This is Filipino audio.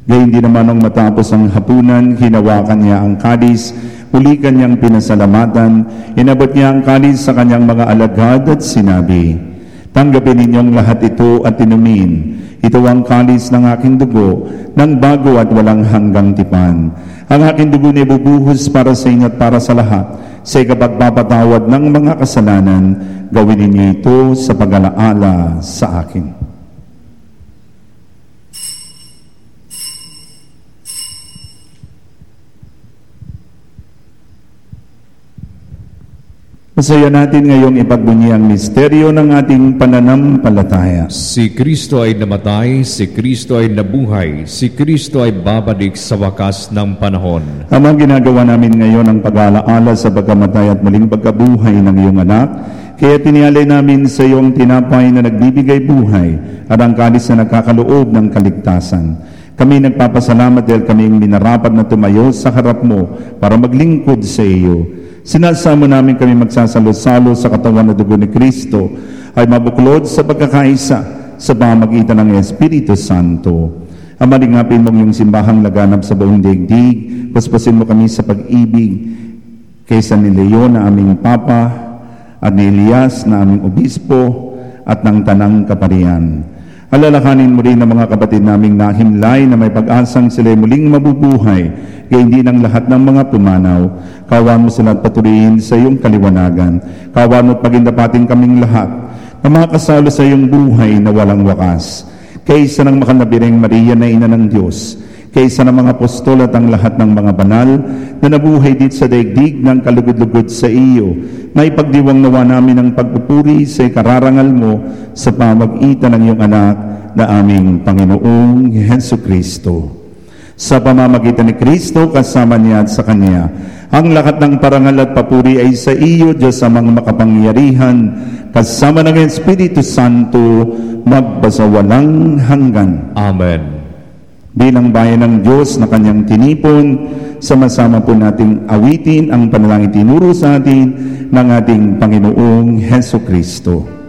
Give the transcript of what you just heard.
Gayun din naman nung matapos ang hapunan, hinawakan niya ang kalis, uli kanyang pinasalamatan, inabot niya ang kalis sa kanyang mga alagad at sinabi, "Tanggapin ninyong lahat ito at inumin. Ito ang kalis ng aking dugo, ng bago at walang hanggang tipan. Ang aking dugo na ibubuhos para sa inyo at para sa lahat, sa ikapagpapatawad ng mga kasalanan. Gawin ninyo ito sa pag-alaala sa akin." Masaya natin ngayong ipagbunyi ang misteryo ng ating pananampalataya. Si Kristo ay namatay, si Kristo ay nabuhay, si Kristo ay babalik sa wakas ng panahon. Ama, ginagawa namin ngayon ang pag-aalaala sa pagkamatay at muling pagkabuhay ng iyong anak. Kaya tinialay namin sa iyong tinapay na nagbibigay buhay at ang kalis na nagkakaloob ng kaligtasan. Kami nagpapasalamat dahil kaming minarapat na tumayo sa harap mo para maglingkod sa iyo. Sinasamo namin kami magsasalo-salo sa katawan na dugo ni Kristo ay mabuklod sa pagkakaisa sa pamamagitan ng Espiritu Santo. Ama, lingapin mong yung simbahang laganap sa buong daigdig. Paspasin mo kami sa pag-ibig kay San Leon na aming Papa at ni Elias na aming Obispo at ng Tanang Kaparian. Alalahanin mo rin ang mga kapatid naming nahimlay na may pag-asang sila muling mabubuhay, gayon din ang lahat ng mga pumanaw. Kawan mo sila at patuloyin sa iyong kaliwanagan. Kawan mo at pagindapatin kaming lahat na makasalo sa iyong buhay na walang wakas. Kaysa ng makanabiring Maria na Ina ng Diyos, kaysa ng mga apostol at ang lahat ng mga banal na nabuhay dito sa daigdig ng kalugod-lugod sa iyo, may pagdiwang nawa namin ang pagpupuri sa ikararangal mo sa pamagitan ng iyong anak na aming Panginoong Jesucristo. Sa pamamagitan ni Kristo, kasama niya at sa Kanya, ang lahat ng parangal at papuri ay sa iyo, Diyos amang makapangyarihan, kasama ng Espiritu Santo, magpasawalang hanggan. Amen. Bilang bayan ng Diyos na Kanyang tinipon, sama-sama po nating awitin ang panalangin tinuro sa atin ng ating Panginoong Jesucristo.